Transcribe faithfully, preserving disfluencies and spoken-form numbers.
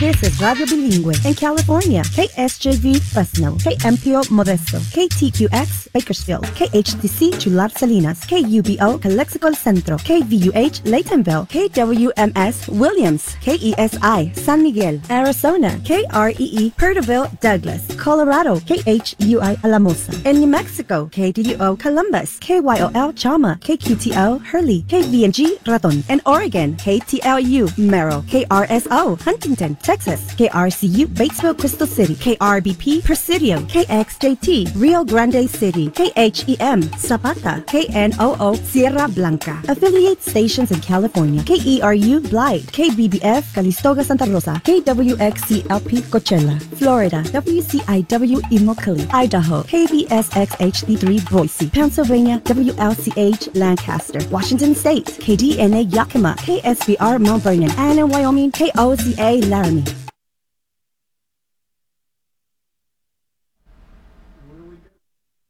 This is Radio Bilingüe in California, K S J V Fresno, K M P O Modesto, K T Q X Bakersfield, K H T C Chular Salinas, K U B O Calexico Centro, K V U H Laytonville, K W M S Williams, K E S I San Miguel, Arizona, K R E E Perterville Douglas, Colorado, K H U I Alamosa, in New Mexico, K D U O Columbus, K Y O L Chama, K Q T O Hurley, K V N G Raton, in Oregon, K T L U Merrill, K R S O Huntington, Texas, K R C U Batesville Crystal City, K R B P Presidio, K X J T Rio Grande City, K H E M Zapata, K N O O Sierra Blanca. Affiliate stations in California, K E R U Blythe, K B B F Calistoga Santa Rosa, K W X C L P Coachella, Florida, W C I W Immokalee, Idaho, K B S X H D three Boise, Pennsylvania, W L C H Lancaster, Washington State, K D N A Yakima, K S B R Mount Vernon, and in Wyoming, K O Z A Laramie.